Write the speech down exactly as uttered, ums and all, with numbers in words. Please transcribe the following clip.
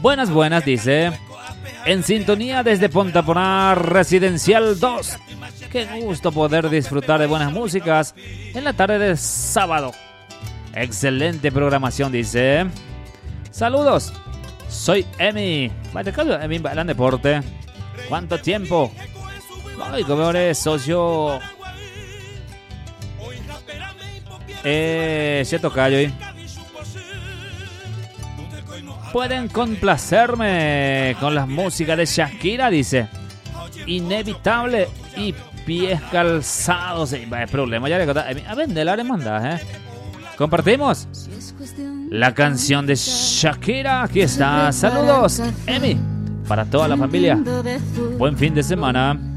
Buenas, buenas, dice. En sintonía desde Punta Porá, Residencial dos. Qué gusto poder disfrutar de buenas músicas en la tarde de sábado. Excelente programación, dice. Saludos. Soy Emi. Vaya, Emi, Bailán Deporte. ¿Cuánto tiempo? Ay, como eres socio. Eh, se tocayo hoy. Pueden complacerme con las músicas de Shakira, dice. Inevitable y pies calzados. Sí, el problema ya le conté. A vender la demanda, ¿eh? Compartimos la canción de Shakira. Aquí está. Saludos, Emi, para toda la familia. Buen fin de semana.